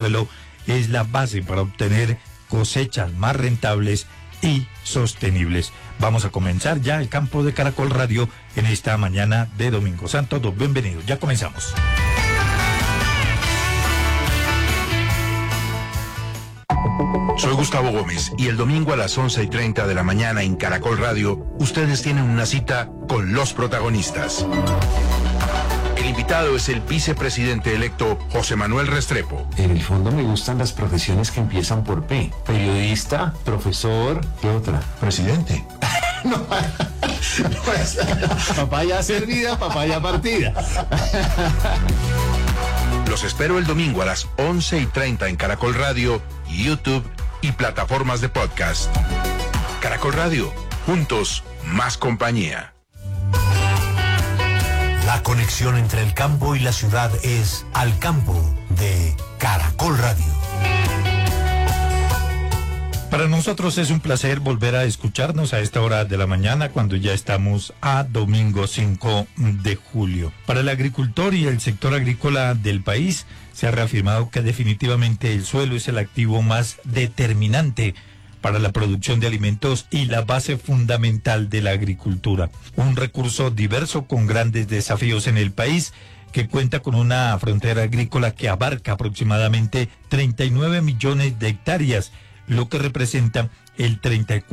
suelo es la base para obtener cosechas más rentables y sostenibles. Vamos a comenzar ya el campo de Caracol Radio en esta mañana de domingo. Sean todos bienvenidos, ya comenzamos. Soy Gustavo Gómez y el domingo a las 11:30 de la mañana en Caracol Radio, ustedes tienen una cita con los protagonistas. El invitado es el vicepresidente electo José Manuel Restrepo. En el fondo me gustan las profesiones que empiezan por P. Periodista, profesor, ¿qué otra? Presidente. No, papaya servida, papaya partida. Los espero el domingo a las 11:30 en Caracol Radio, YouTube y plataformas de podcast. Caracol Radio, juntos, más compañía. La conexión entre el campo y la ciudad es Al Campo de Caracol Radio. Para nosotros es un placer volver a escucharnos a esta hora de la mañana cuando ya estamos a domingo 5 de julio. Para el agricultor y el sector agrícola del país se ha reafirmado que definitivamente el suelo es el activo más determinante para la producción de alimentos y la base fundamental de la agricultura. Un recurso diverso con grandes desafíos en el país que cuenta con una frontera agrícola que abarca aproximadamente 39 millones de hectáreas, lo que representa el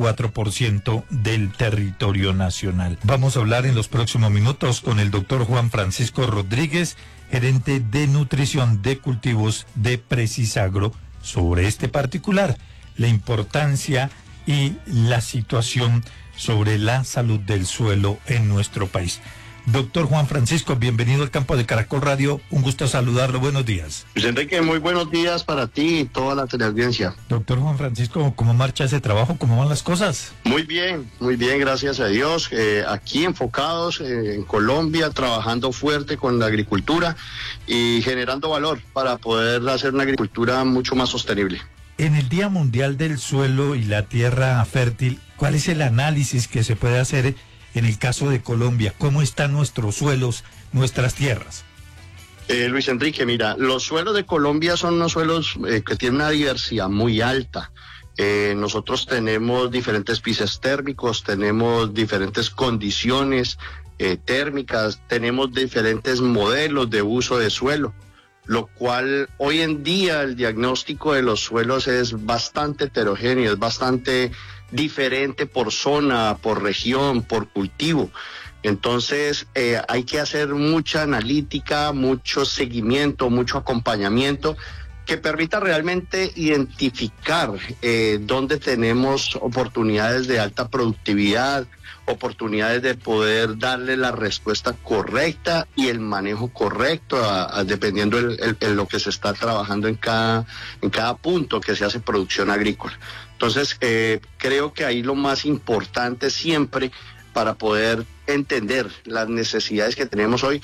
34% del territorio nacional. Vamos a hablar en los próximos minutos con el doctor Juan Francisco Rodríguez, gerente de nutrición de cultivos de Precisagro, sobre este particular, la importancia y la situación sobre la salud del suelo en nuestro país. Doctor Juan Francisco, bienvenido al campo de Caracol Radio, un gusto saludarlo, buenos días. Luis Enrique, muy buenos días para ti y toda la teleaudiencia. Doctor Juan Francisco, ¿cómo marcha ese trabajo? ¿Cómo van las cosas? Muy bien, gracias a Dios. Aquí enfocados en Colombia, trabajando fuerte con la agricultura y generando valor para poder hacer una agricultura mucho más sostenible. En el Día Mundial del Suelo y la Tierra Fértil, ¿cuál es el análisis que se puede hacer en el caso de Colombia? ¿Cómo están nuestros suelos, nuestras tierras? Luis Enrique, mira, los suelos de Colombia son unos suelos que tienen una diversidad muy alta. Nosotros tenemos diferentes pisos térmicos, tenemos diferentes condiciones térmicas, tenemos diferentes modelos de uso de suelo, lo cual hoy en día el diagnóstico de los suelos es bastante heterogéneo, es bastante diferente por zona, por región, por cultivo. Entonces hay que hacer mucha analítica, mucho seguimiento, mucho acompañamiento que permita realmente identificar dónde tenemos oportunidades de alta productividad, oportunidades de poder darle la respuesta correcta y el manejo correcto dependiendo de lo que se está trabajando en cada punto que se hace producción agrícola. Entonces creo que ahí lo más importante siempre para poder entender las necesidades que tenemos hoy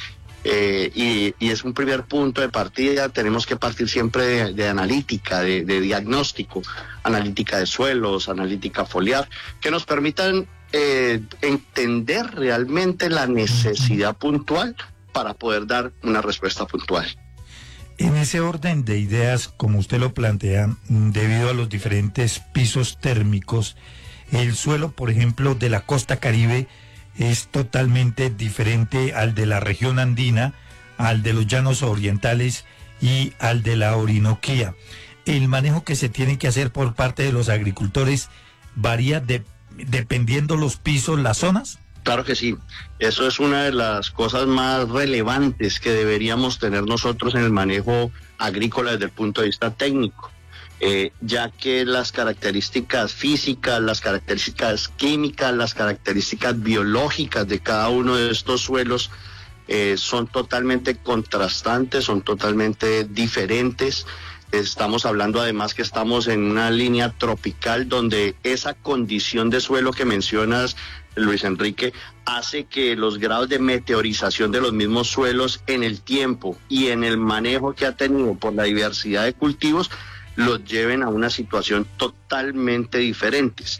y es un primer punto de partida. Tenemos que partir siempre de analítica, de diagnóstico, analítica de suelos, analítica foliar, que nos permitan entender realmente la necesidad puntual para poder dar una respuesta puntual. En ese orden de ideas, como usted lo plantea, debido a los diferentes pisos térmicos, el suelo, por ejemplo, de la costa Caribe es totalmente diferente al de la región andina, al de los llanos orientales y al de la Orinoquía. El manejo que se tiene que hacer por parte de los agricultores varía dependiendo los pisos, las zonas. Claro que sí, eso es una de las cosas más relevantes que deberíamos tener nosotros en el manejo agrícola desde el punto de vista técnico, ya que las características físicas, las características químicas, las características biológicas de cada uno de estos suelos son totalmente contrastantes, son totalmente diferentes. Estamos hablando además que estamos en una línea tropical donde esa condición de suelo que mencionas, Luis Enrique, hace que los grados de meteorización de los mismos suelos en el tiempo y en el manejo que ha tenido por la diversidad de cultivos los lleven a una situación totalmente diferentes.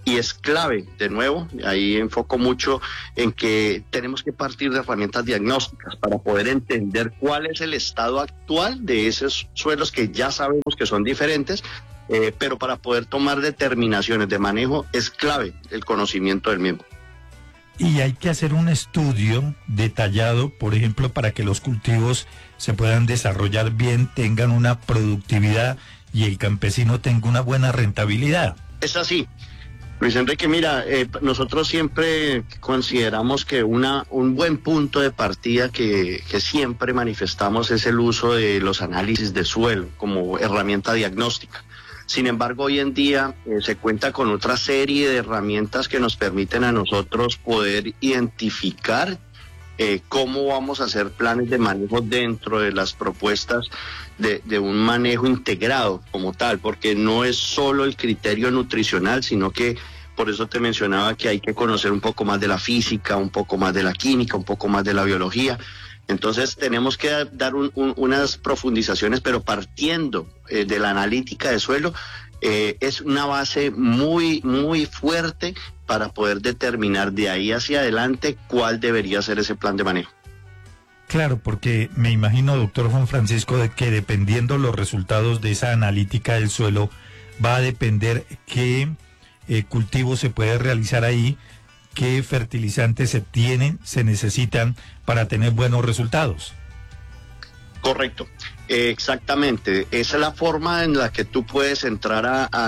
Y es clave, de nuevo, ahí enfoco mucho en que tenemos que partir de herramientas diagnósticas para poder entender cuál es el estado actual de esos suelos que ya sabemos que son diferentes, pero para poder tomar determinaciones de manejo es clave el conocimiento del mismo. Y hay que hacer un estudio detallado, por ejemplo, para que los cultivos se puedan desarrollar bien, tengan una productividad y el campesino tenga una buena rentabilidad. Es así. Luis Enrique, mira, nosotros siempre consideramos que un buen punto de partida que siempre manifestamos es el uso de los análisis de suelo como herramienta diagnóstica. Sin embargo, hoy en día se cuenta con otra serie de herramientas que nos permiten a nosotros poder identificar cómo vamos a hacer planes de manejo dentro de las propuestas de un manejo integrado como tal, porque no es solo el criterio nutricional, sino que por eso te mencionaba que hay que conocer un poco más de la física, un poco más de la química, un poco más de la biología. Entonces tenemos que dar unas profundizaciones, pero partiendo de la analítica de suelo, es una base muy, muy fuerte para poder determinar de ahí hacia adelante cuál debería ser ese plan de manejo. Claro, porque me imagino, doctor Juan Francisco, de que dependiendo los resultados de esa analítica del suelo, va a depender qué cultivo se puede realizar ahí, qué fertilizantes se necesitan para tener buenos resultados. Correcto, exactamente. Esa es la forma en la que tú puedes entrar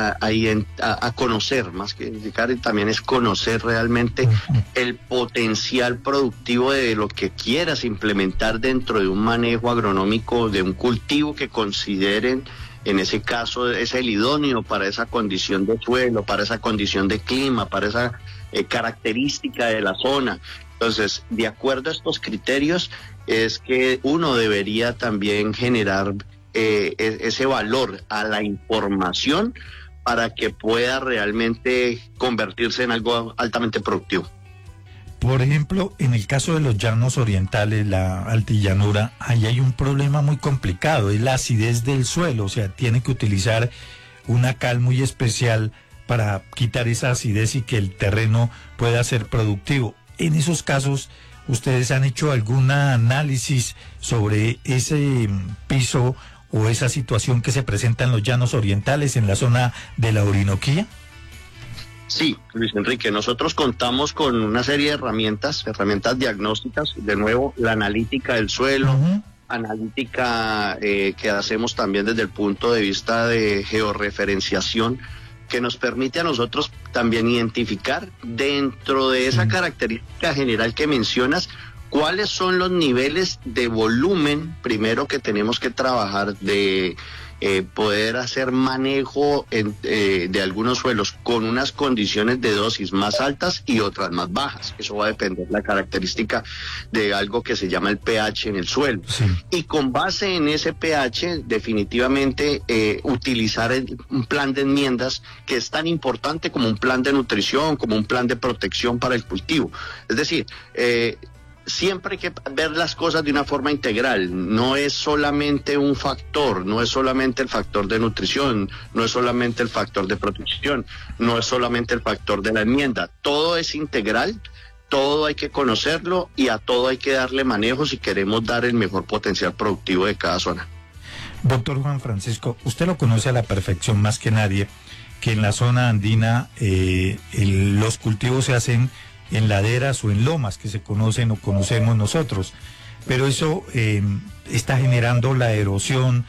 a conocer, más que indicar, y también es conocer realmente el potencial productivo de lo que quieras implementar dentro de un manejo agronómico de un cultivo que consideren, en ese caso, es el idóneo para esa condición de suelo, para esa condición de clima, para esa característica de la zona. Entonces, de acuerdo a estos criterios, es que uno debería también generar ese valor a la información para que pueda realmente convertirse en algo altamente productivo. Por ejemplo, en el caso de los llanos orientales, la altillanura, ahí hay un problema muy complicado, es la acidez del suelo, o sea, tiene que utilizar una cal muy especial para quitar esa acidez y que el terreno pueda ser productivo. En esos casos, ¿ustedes han hecho algún análisis sobre ese piso o esa situación que se presenta en los llanos orientales, en la zona de la Orinoquía? Sí, Luis Enrique, nosotros contamos con una serie de herramientas diagnósticas, de nuevo, la analítica del suelo, analítica que hacemos también desde el punto de vista de georreferenciación, que nos permite a nosotros también identificar dentro de esa característica general que mencionas, cuáles son los niveles de volumen, primero que tenemos que trabajar de poder hacer manejo de algunos suelos con unas condiciones de dosis más altas y otras más bajas. Eso va a depender de la característica de algo que se llama el pH en el suelo. Sí. Y con base en ese pH, definitivamente utilizar un plan de enmiendas que es tan importante como un plan de nutrición, como un plan de protección para el cultivo. Es decir, siempre hay que ver las cosas de una forma integral. No es solamente un factor, no es solamente el factor de nutrición, no es solamente el factor de protección, no es solamente el factor de la enmienda. Todo es integral, todo hay que conocerlo y a todo hay que darle manejo si queremos dar el mejor potencial productivo de cada zona. Doctor Juan Francisco, usted lo conoce a la perfección más que nadie, que en la zona andina los cultivos se hacen en laderas o en lomas que se conocen o conocemos nosotros, pero eso está generando la erosión,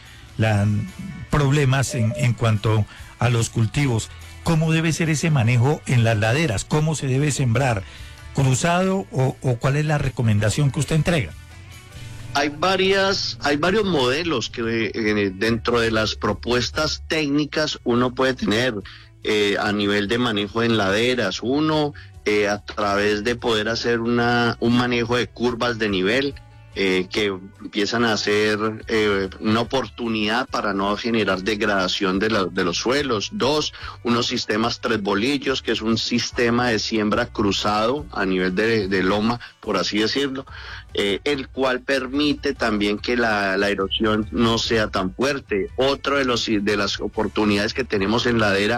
problemas en cuanto a los cultivos. ¿Cómo debe ser ese manejo en las laderas? ¿Cómo se debe sembrar? ¿Cruzado o cuál es la recomendación que usted entrega? Hay varios modelos que dentro de las propuestas técnicas uno puede tener a nivel de manejo en laderas. Uno, a través de poder hacer un manejo de curvas de nivel que empiezan a ser una oportunidad para no generar degradación de los suelos. Dos, unos sistemas tres bolillos, que es un sistema de siembra cruzado a nivel de loma, por así decirlo, el cual permite también que la erosión no sea tan fuerte. Otro de las oportunidades que tenemos en ladera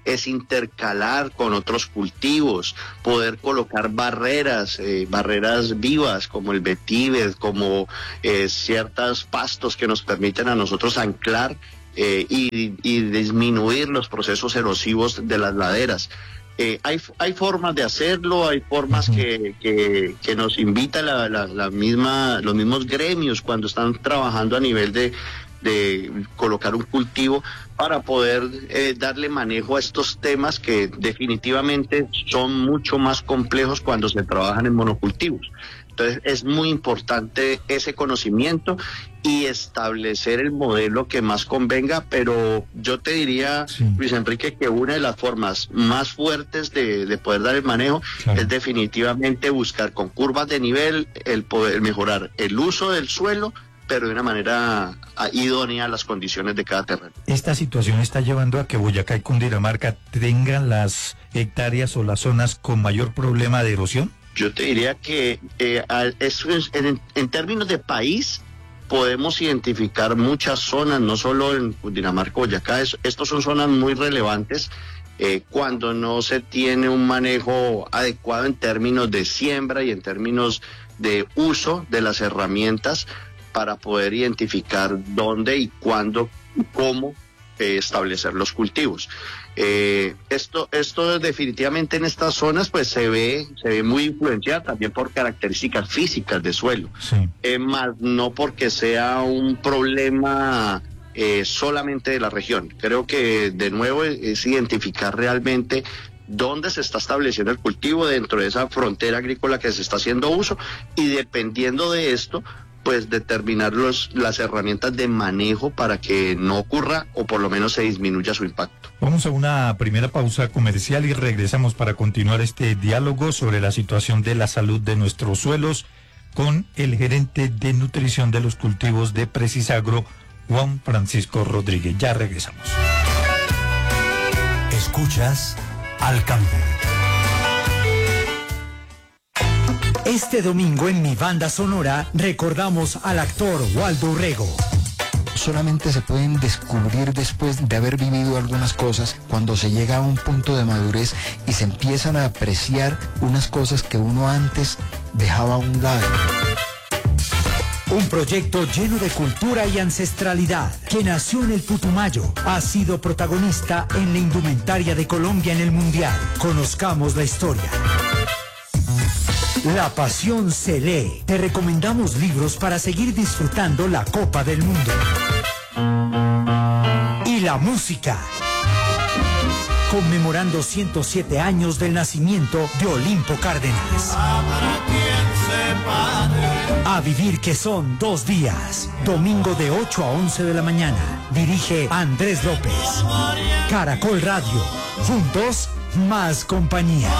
es intercalar con otros cultivos, poder colocar barreras vivas como el vetiver, como ciertos pastos que nos permiten a nosotros anclar y disminuir los procesos erosivos de las laderas. Hay formas de hacerlo, hay formas que nos invita los mismos gremios cuando están trabajando a nivel de colocar un cultivo para poder darle manejo a estos temas que definitivamente son mucho más complejos cuando se trabajan en monocultivos. Entonces es muy importante ese conocimiento y establecer el modelo que más convenga, pero yo te diría, sí, Luis Enrique, que una de las formas más fuertes de poder dar el manejo, claro, es definitivamente buscar con curvas de nivel el poder mejorar el uso del suelo, pero de una manera idónea a las condiciones de cada terreno. ¿Esta situación está llevando a que Boyacá y Cundinamarca tengan las hectáreas o las zonas con mayor problema de erosión? Yo te diría que en términos de país podemos identificar muchas zonas, no solo en Cundinamarca, Boyacá. Estos son zonas muy relevantes cuando no se tiene un manejo adecuado en términos de siembra y en términos de uso de las herramientas para poder identificar dónde y cuándo y cómo establecer los cultivos. Esto definitivamente en estas zonas pues se ve muy influenciado también por características físicas de suelo, sí, más no porque sea un problema solamente de la región. Creo que de nuevo es identificar realmente dónde se está estableciendo el cultivo dentro de esa frontera agrícola que se está haciendo uso, y dependiendo de esto pues determinar las herramientas de manejo para que no ocurra o por lo menos se disminuya su impacto. Vamos a una primera pausa comercial y regresamos para continuar este diálogo sobre la situación de la salud de nuestros suelos con el gerente de nutrición de los cultivos de Precisagro, Juan Francisco Rodríguez. Ya regresamos. Escuchas Al Campo. Este domingo en Mi Banda Sonora recordamos al actor Waldo Urrego. Solamente se pueden descubrir después de haber vivido algunas cosas, cuando se llega a un punto de madurez y se empiezan a apreciar unas cosas que uno antes dejaba a un lado. Un proyecto lleno de cultura y ancestralidad, que nació en el Putumayo, ha sido protagonista en la indumentaria de Colombia en el Mundial. Conozcamos la historia. La pasión se lee. Te recomendamos libros para seguir disfrutando la Copa del Mundo. Y la música. Conmemorando 107 años del nacimiento de Olimpo Cárdenas. A vivir, que son 2 días. Domingo de 8 a 11 de la mañana. Dirige Andrés López. Caracol Radio. Juntos, más compañía.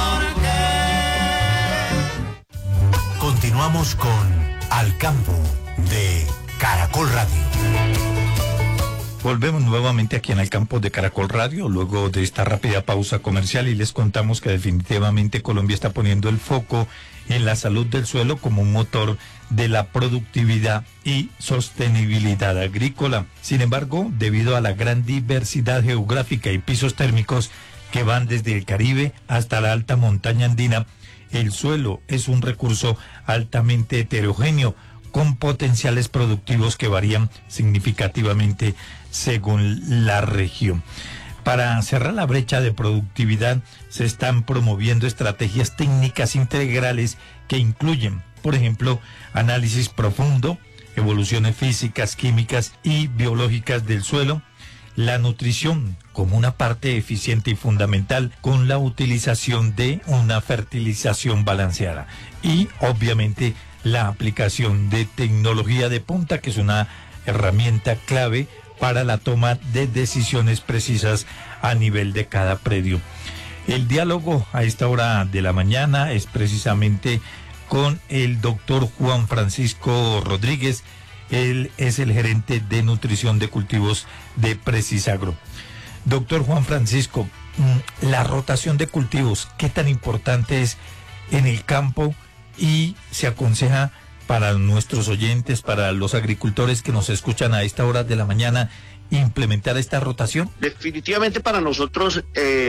Continuamos con Al Campo de Caracol Radio. Volvemos nuevamente aquí en Al Campo de Caracol Radio, luego de esta rápida pausa comercial, y les contamos que definitivamente Colombia está poniendo el foco en la salud del suelo como un motor de la productividad y sostenibilidad agrícola. Sin embargo, debido a la gran diversidad geográfica y pisos térmicos que van desde el Caribe hasta la alta montaña andina, el suelo es un recurso altamente heterogéneo, con potenciales productivos que varían significativamente según la región. Para cerrar la brecha de productividad, se están promoviendo estrategias técnicas integrales que incluyen, por ejemplo, análisis profundo, evoluciones físicas, químicas y biológicas del suelo, la nutrición como una parte eficiente y fundamental con la utilización de una fertilización balanceada, y obviamente la aplicación de tecnología de punta, que es una herramienta clave para la toma de decisiones precisas a nivel de cada predio. El diálogo a esta hora de la mañana es precisamente con el doctor Juan Francisco Rodríguez. Él es el gerente de nutrición de cultivos de Precisagro. Doctor Juan Francisco, la rotación de cultivos, ¿qué tan importante es en el campo y se aconseja para nuestros oyentes, para los agricultores que nos escuchan a esta hora de la mañana, implementar esta rotación? Definitivamente para nosotros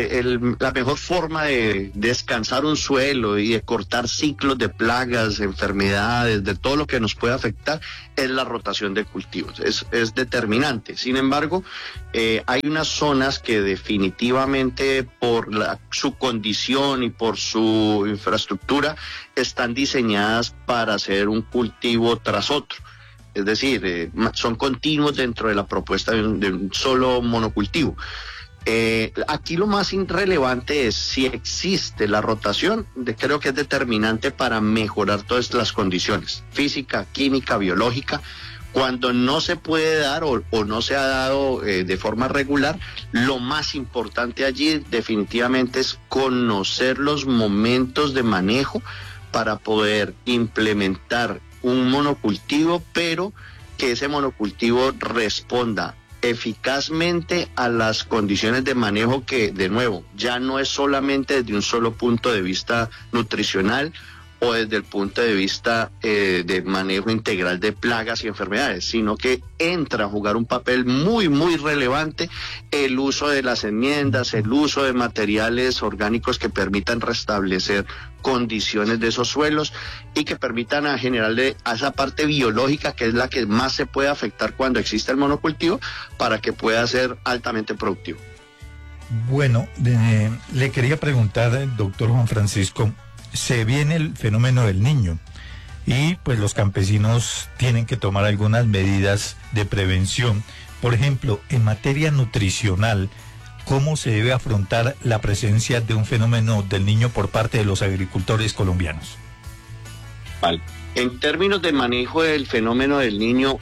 la mejor forma de descansar un suelo y de cortar ciclos de plagas, enfermedades, de todo lo que nos puede afectar es la rotación de cultivos, es determinante. Sin embargo, hay unas zonas que definitivamente por su condición y por su infraestructura están diseñadas para hacer un cultivo tras otro. Es decir, son continuos dentro de la propuesta de un solo monocultivo. Aquí lo más relevante es si existe la rotación, creo que es determinante para mejorar todas las condiciones, física, química, biológica. Cuando no se puede dar o no se ha dado de forma regular, lo más importante allí definitivamente es conocer los momentos de manejo para poder implementar un monocultivo, pero que ese monocultivo responda eficazmente a las condiciones de manejo que, de nuevo, ya no es solamente desde un solo punto de vista nutricional o desde el punto de vista de manejo integral de plagas y enfermedades, sino que entra a jugar un papel muy, muy relevante el uso de las enmiendas, el uso de materiales orgánicos que permitan restablecer condiciones de esos suelos y que permitan a generarle a esa parte biológica que es la que más se puede afectar cuando existe el monocultivo para que pueda ser altamente productivo. Bueno, le quería preguntar, doctor Juan Francisco, se viene el fenómeno del Niño y pues los campesinos tienen que tomar algunas medidas de prevención. Por ejemplo, en materia nutricional, ¿cómo se debe afrontar la presencia de un fenómeno del Niño por parte de los agricultores colombianos? Vale. En términos de manejo del fenómeno del Niño,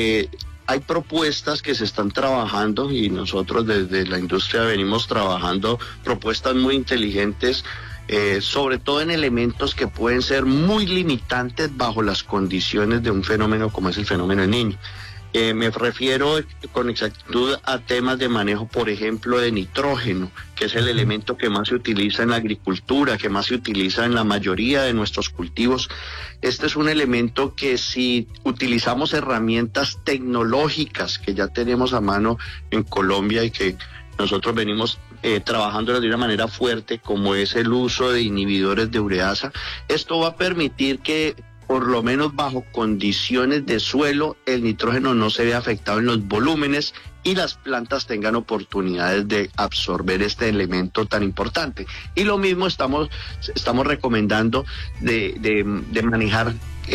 hay propuestas que se están trabajando y nosotros desde la industria venimos trabajando propuestas muy inteligentes, sobre todo en elementos que pueden ser muy limitantes bajo las condiciones de un fenómeno como es el fenómeno del Niño. Me refiero con exactitud a temas de manejo, por ejemplo, de nitrógeno, que es el elemento que más se utiliza en la agricultura, que más se utiliza en la mayoría de nuestros cultivos. Este es un elemento que si utilizamos herramientas tecnológicas que ya tenemos a mano en Colombia y que nosotros venimos trabajando de una manera fuerte, como es el uso de inhibidores de ureasa, esto va a permitir que por lo menos bajo condiciones de suelo, el nitrógeno no se vea afectado en los volúmenes y las plantas tengan oportunidades de absorber este elemento tan importante. Y lo mismo estamos recomendando de manejar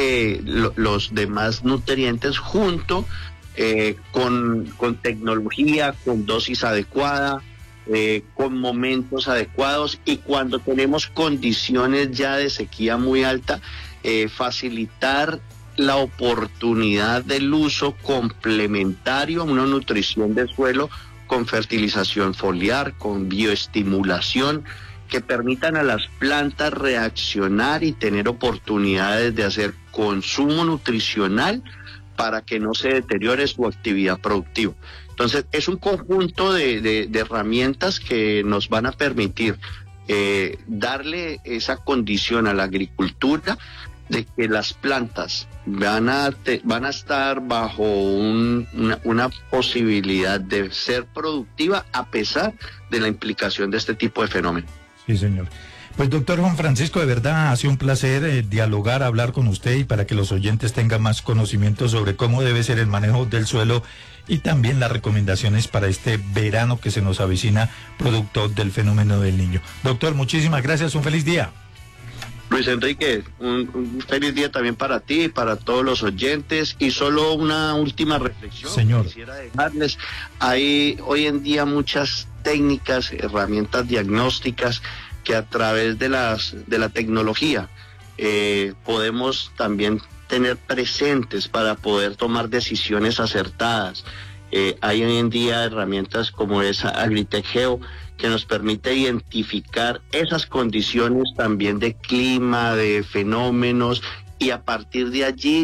los demás nutrientes junto con tecnología, con dosis adecuada, con momentos adecuados, y cuando tenemos condiciones ya de sequía muy alta, facilitar la oportunidad del uso complementario a una nutrición del suelo con fertilización foliar, con bioestimulación, que permitan a las plantas reaccionar y tener oportunidades de hacer consumo nutricional para que no se deteriore su actividad productiva. Entonces, es un conjunto de herramientas que nos van a permitir darle esa condición a la agricultura de que las plantas van a estar bajo una posibilidad de ser productiva a pesar de la implicación de este tipo de fenómeno. Sí, señor. Pues doctor Juan Francisco, de verdad ha sido un placer dialogar, hablar con usted y para que los oyentes tengan más conocimiento sobre cómo debe ser el manejo del suelo y también las recomendaciones para este verano que se nos avecina producto del fenómeno del Niño. Doctor, muchísimas gracias, un feliz día. Luis Enrique, un feliz día también para ti y para todos los oyentes. Y solo una última reflexión. Señor. Quisiera dejarles, hay hoy en día muchas técnicas, herramientas diagnósticas que a través de la tecnología podemos también tener presentes para poder tomar decisiones acertadas. Hay hoy en día herramientas como esa Agritech Geo, que nos permite identificar esas condiciones también de clima, de fenómenos, y a partir de allí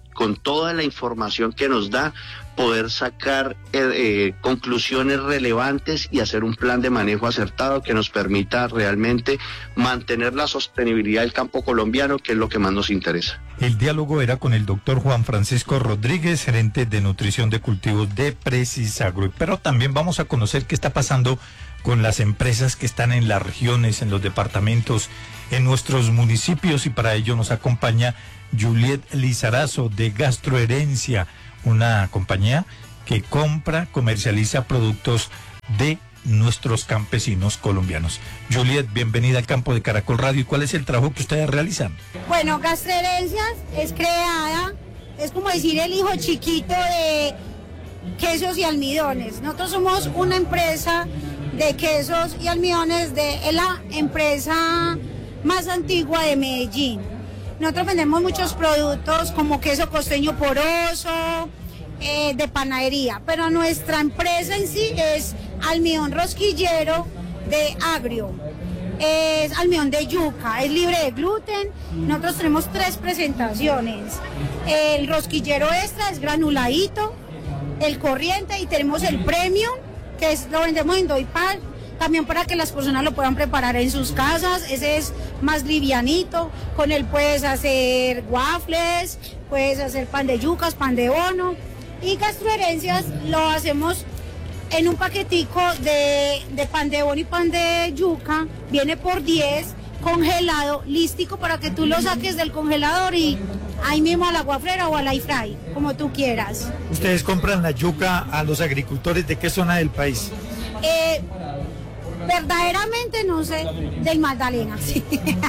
con toda la información que nos da, poder sacar conclusiones relevantes y hacer un plan de manejo acertado que nos permita realmente mantener la sostenibilidad del campo colombiano, que es lo que más nos interesa. El diálogo era con el doctor Juan Francisco Rodríguez, gerente de nutrición de cultivos de Precisagro. Pero también vamos a conocer qué está pasando con las empresas que están en las regiones, en los departamentos, en nuestros municipios, y para ello nos acompaña Juliet Lizarazo de Gastroherencia, una compañía que compra, comercializa productos de nuestros campesinos colombianos. Juliet, bienvenida al campo de Caracol Radio. ¿Y cuál es el trabajo que ustedes realizan? Bueno, Gastroherencias es creada, es como decir el hijo chiquito de Quesos y Almidones. Nosotros somos una empresa de quesos y almidones, de la empresa más antigua de Medellín. Nosotros vendemos muchos productos como queso costeño poroso, de panadería, pero nuestra empresa en sí es almidón rosquillero de agrio, es almidón de yuca, es libre de gluten. Nosotros tenemos 3 presentaciones: el rosquillero extra es granuladito, el corriente, y tenemos el premium, que lo vendemos en Doypal, también para que las personas lo puedan preparar en sus casas. Ese es más livianito, con él puedes hacer waffles, puedes hacer pan de yucas, pan de bono. Y Gastroherencias lo hacemos en un paquetico de pan de bono y pan de yuca, viene por 10, congelado, lístico para que tú lo saques del congelador y ahí mismo a la guafrera o a la air fry, como tú quieras. ¿Ustedes compran la yuca a los agricultores de qué zona del país? Verdaderamente no sé, del Magdalena, sí.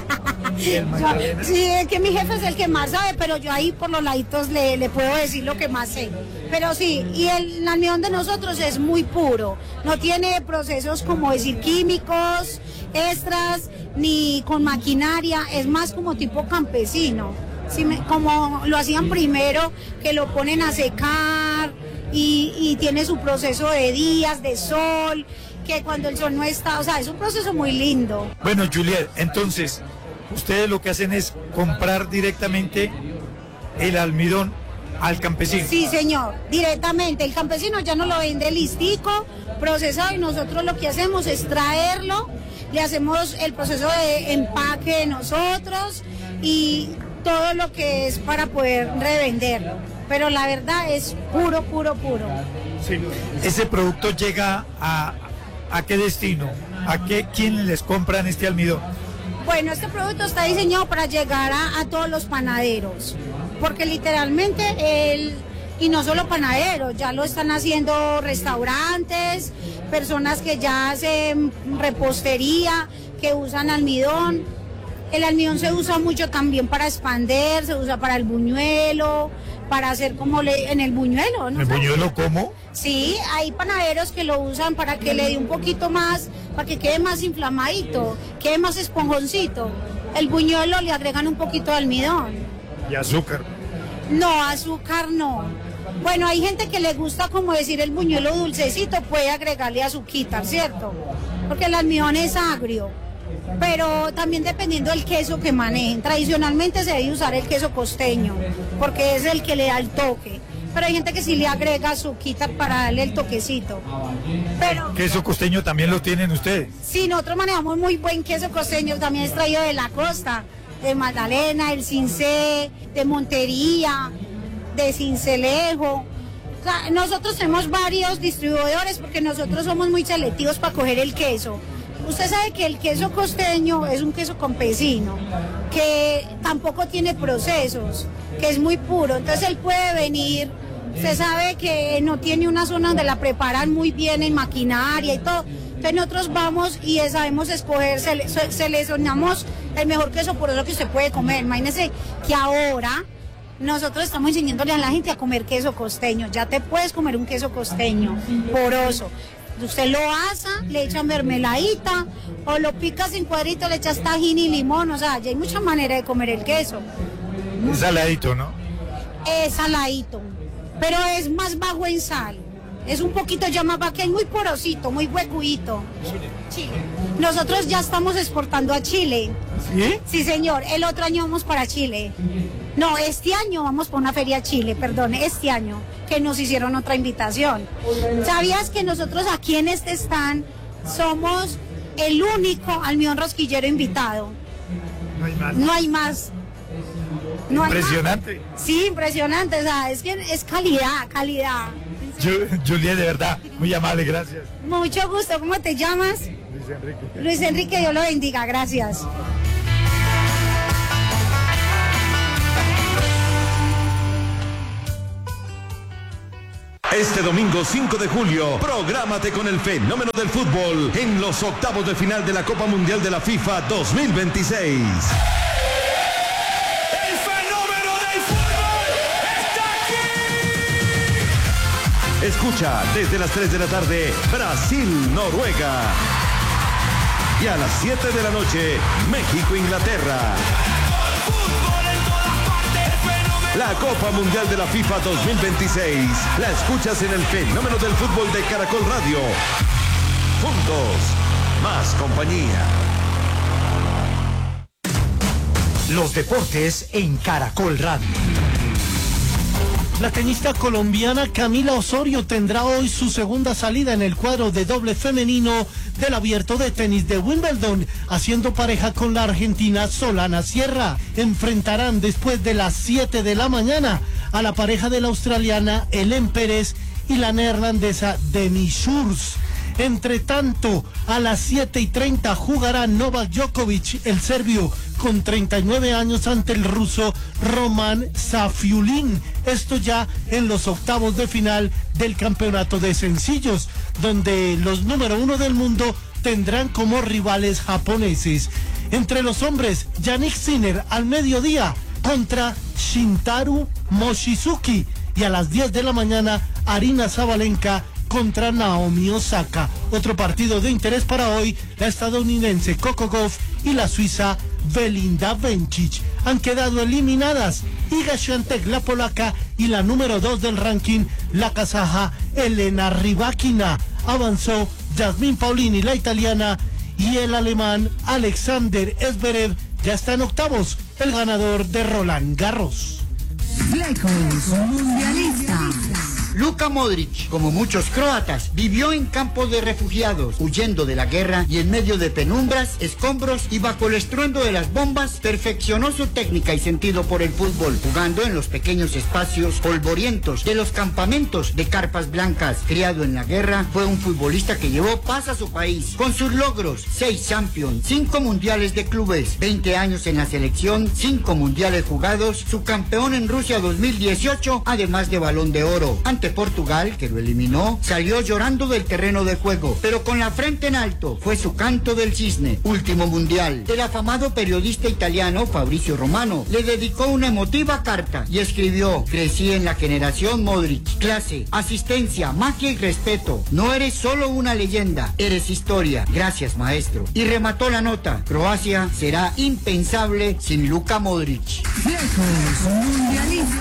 Magdalena? Sí, es que mi jefe es el que más sabe, pero yo ahí por los laditos le puedo decir lo que más sé. Pero sí, y el almidón de nosotros es muy puro, no tiene procesos como decir químicos, extras, ni con maquinaria, es más como tipo campesino, ¿sí? Como lo hacían primero, que lo ponen a secar y tiene su proceso de días, de sol, que cuando el sol no está, o sea, es un proceso muy lindo. Bueno, Juliet, entonces, ustedes lo que hacen es comprar directamente el almidón al campesino. Sí, señor, directamente. El campesino ya nos lo vende listico, procesado, y nosotros lo que hacemos es traerlo, le hacemos el proceso de empaque nosotros y todo lo que es para poder revenderlo. Pero la verdad es puro, puro, puro. Sí. ¿Ese producto llega a qué destino? ¿Quién les compran este almidón? Bueno, este producto está diseñado para llegar a todos los panaderos, porque literalmente y no solo panaderos, ya lo están haciendo restaurantes, personas que ya hacen repostería, que usan almidón. El almidón se usa mucho también para expander, se usa para el buñuelo, para hacer como en el buñuelo, ¿no? ¿El buñuelo cómo? Sí, hay panaderos que lo usan para que le dé un poquito más, para que quede más inflamadito, quede más esponjoncito. El buñuelo le agregan un poquito de almidón. ¿Y azúcar? No, azúcar no. Bueno, hay gente que le gusta, como decir, el buñuelo dulcecito, puede agregarle azuquita, ¿cierto? Porque el almidón es agrio. Pero también dependiendo del queso que manejen. Tradicionalmente se debe usar el queso costeño, porque es el que le da el toque. Pero hay gente que sí le agrega azuquita para darle el toquecito. Pero ¿queso costeño también lo tienen ustedes? sí, nosotros manejamos muy buen queso costeño, también es traído de la costa, de Magdalena, el Cincé, de Montería, de Cincelejo. O sea, nosotros tenemos varios distribuidores porque nosotros somos muy selectivos para coger el queso. Usted sabe que el queso costeño es un queso campesino, que tampoco tiene procesos, que es muy puro, entonces él puede venir, usted sabe que no tiene una zona donde la preparan muy bien en maquinaria y todo, entonces nosotros vamos y sabemos escoger, seleccionamos el mejor queso poroso que usted puede comer. Imagínese que ahora nosotros estamos enseñándole a la gente a comer queso costeño, ya te puedes comer un queso costeño poroso. Usted lo asa, le echa mermeladita o lo picas en cuadritos, le echas tajín y limón, o sea, ya hay muchas maneras de comer el queso. Es saladito, ¿no? Es saladito, pero es más bajo en sal. Es un poquito ya más bajo, que es muy porosito, muy huecuito. Chile. Nosotros ya estamos exportando a Chile. ¿Sí? Sí, señor. El otro año vamos para Chile. No, este año vamos por una feria a Chile, perdón, este año, que nos hicieron otra invitación. ¿Sabías que nosotros aquí en este stand somos el único almidón rosquillero invitado? No hay más. No hay más. No hay Impresionante. más. Sí, impresionante, o sea, es que es calidad. Juliet, de verdad, muy amable, gracias. Mucho gusto, ¿cómo te llamas? Luis Enrique. Luis Enrique, Dios lo bendiga, gracias. Este domingo 5 de julio, prográmate con el fenómeno del fútbol en los octavos de final de la Copa Mundial de la FIFA 2026. ¡El fenómeno del fútbol está aquí! Escucha desde las 3 de la tarde, Brasil-Noruega. Y a las 7 de la noche, México-Inglaterra. La Copa Mundial de la FIFA 2026 la escuchas en el fenómeno del fútbol de Caracol Radio. Juntos, más compañía. Los deportes en Caracol Radio. La tenista colombiana Camila Osorio tendrá hoy su segunda salida en el cuadro de doble femenino del Abierto de Tenis de Wimbledon, haciendo pareja con la argentina Solana Sierra. Enfrentarán después de las 7 de la mañana a la pareja de la australiana Helen Pérez y la neerlandesa Demi Schuurs. Entre tanto, a las 7:30 jugará Novak Djokovic, el serbio, con 39 años ante el ruso Roman Safiullin. Esto ya en los octavos de final del campeonato de sencillos, donde los número 1 del mundo tendrán como rivales japoneses. Entre los hombres, Yannick Sinner al mediodía contra Shintaro Mochizuki, y a las 10 de la mañana Aryna Sabalenka contra Naomi Osaka. Otro partido de interés para hoy, la estadounidense Coco Gauff y la suiza Belinda Bencic. Han quedado eliminadas Iga Świątek, la polaca, y la número 2 del ranking, la kazaja Elena Rybakina. Avanzó Jasmine Paolini, la italiana, y el alemán Alexander Zverev ya está en octavos, el ganador de Roland Garros. Flecos mundialistas. Luka Modric, como muchos croatas, vivió en campos de refugiados, huyendo de la guerra y en medio de penumbras, escombros y bajo el estruendo de las bombas, perfeccionó su técnica y sentido por el fútbol, jugando en los pequeños espacios polvorientos de los campamentos de carpas blancas. Criado en la guerra, fue un futbolista que llevó paz a su país, con sus logros: 6 Champions, 5 mundiales de clubes, 20 años en la selección, 5 mundiales jugados, subcampeón en Rusia 2018, además de Balón de Oro. Ante Portugal, que lo eliminó, salió llorando del terreno de juego, pero con la frente en alto. Fue su canto del cisne. Último mundial. El afamado periodista italiano Fabrizio Romano le dedicó una emotiva carta y escribió: crecí en la generación Modric. Clase, asistencia, magia y respeto. No eres solo una leyenda, eres historia. Gracias, maestro. Y remató la nota: Croacia será impensable sin Luka Modric. Flecos mundialistas.